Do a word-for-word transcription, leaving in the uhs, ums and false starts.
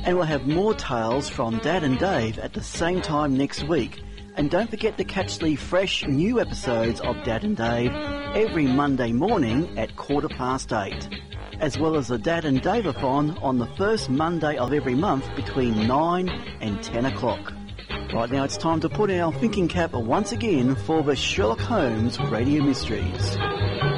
And we'll have more tales from Dad and Dave at the same time next week. And don't forget to catch the fresh new episodes of Dad and Dave every Monday morning at quarter past eight, as well as the Dad and Dave-a-thon on the first Monday of every month between nine and ten o'clock. Right now it's time to put our thinking cap once again for the Sherlock Holmes Radio Mysteries.